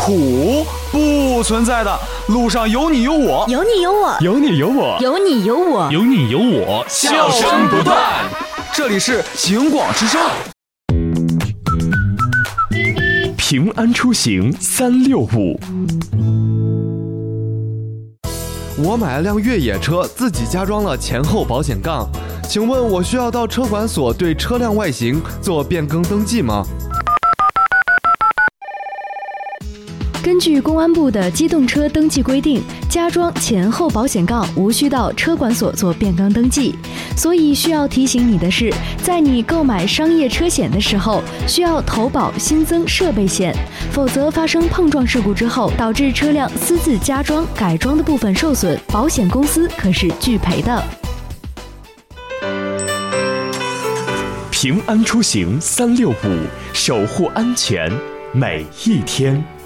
苦，不存在的。路上有你有我， 有你有我， 有你有我， 有你有我， 有你有我， 笑声不断。这里是警广之声。 平安出行365。 我买了辆越野车，自己加装了前后保险杠，请问我需要到车管所对车辆外形做变更登记吗？ 根据公安部的机动车登记规定，加装前后保险杠无需到车管所做变更登记。所以需要提醒你的是，在你购买商业车险的时候，需要投保新增设备险，否则发生碰撞事故之后，导致车辆私自加装、改装的部分受损，保险公司可是拒赔的。 平安出行365，守护安全每一天。